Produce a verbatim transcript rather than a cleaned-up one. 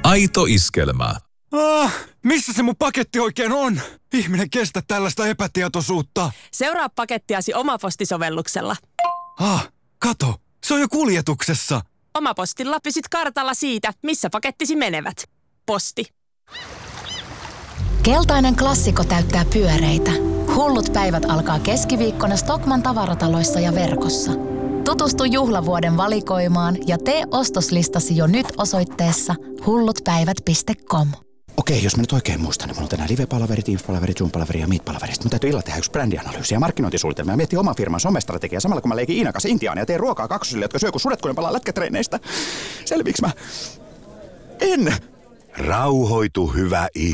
Aito iskelmä. Ah, missä se mun paketti oikein on? Ihminen kestä tällaista epätietoisuutta. Seuraa pakettiasi Omaposti-sovelluksella. Ah, kato, se on jo kuljetuksessa. Omapostilla pysyt kartalla siitä, missä pakettisi menevät. Posti. Keltainen klassikko täyttää pyöreitä. Hullut päivät alkaa keskiviikkona Stockmann tavarataloissa ja verkossa. Tutustu juhlavuoden valikoimaan ja tee ostoslistasi jo nyt osoitteessa hullutpäivät piste com. Okei, jos mä nyt oikein muistan, niin mulla on tänään live-palaverit, Teams-palaverit, Zoom-palaverit ja Meet-palaverit. Mun täytyy illalla tehdä yksi brändianalyysi ja markkinointisuunnitelma ja miettiä oman firman somestrategiaa samalla kun mä leikin Iinakas Intiaania ja teen ruokaa kaksosille, jotka syö kun sudet, kun ne palaa lätkätreineistä. Selviiks mä? En! Rauhoitu, hyvä ihminen.